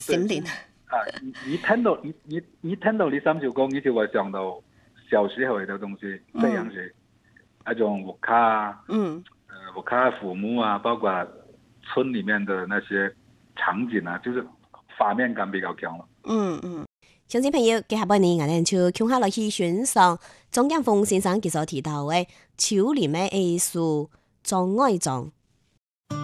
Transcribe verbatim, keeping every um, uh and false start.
心灵。 啊，你你听到你你你听到呢三首歌，你就会想到小时候的东西，这样子，那种屋卡啊， 嗯， 呃，屋卡父母啊，包括村里面的那些场景啊，就是画面感比较强了。 嗯嗯。乡亲朋友，接下來呢，我哋就共下來去欣賞張建峰先生佢所提到嘅秋林嘅藝術障礙狀。